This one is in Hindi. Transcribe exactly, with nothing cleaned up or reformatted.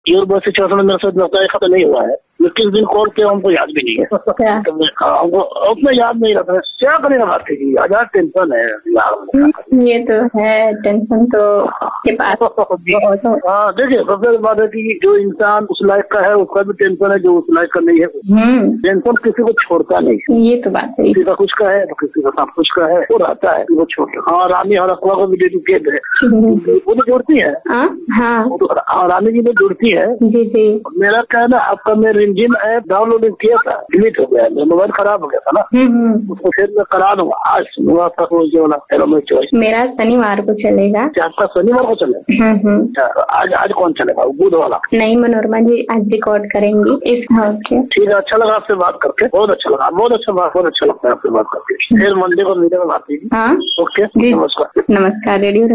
ईयर बस से चौसठ मेरे साथ लगता है खत्म नहीं हुआ है। किस दिन कॉल किया हमको याद भी नहीं है। हमको उतना याद नहीं रहता है। क्या करेगा बात की हजार टेंशन है यार। ये तो है टेंशन तो के पास। हाँ देखिए, सबसे बड़ी बात है कि जो इंसान उस लाइफ का है उसका भी टेंशन है, जो उस लाइफ का नहीं है टेंशन किसी को छोड़ता नहीं। ये तो बात है। किसी का कुछ का है तो किसी का सब कुछ का है, वो रहता है वो छोड़। हाँ रानी और अखवा को भी डेडिकेट है, वो तो जोड़ती है। हाँ रानी जी ने जुड़ती है। जी जी। मेरा कहना आपका मैं रिमझिम ऐप डाउनलोडिंग किया था, डिलीट हो गया, मेरा मोबाइल खराब हो गया था ना, उसको फिर मैं करा दूंगा। आज सुनूंगा आपका वाला हेलोमेट चॉइस। मेरा शनिवार को चलेगा। आपका शनिवार को चलेगा? आज आज कौन चलेगा? बुध वाला? नहीं, मनोरमा जी आज रिकॉर्ड करेंगी इस। ठीक है, अच्छा लगा आपसे बात करके, बहुत अच्छा लगा, बहुत अच्छा बात, बहुत अच्छा लगता है आपसे बात करके। फिर मंडे को मीडिया में बात कीजिए। हाँ ओके, नमस्कार। नमस्कार। रेडियो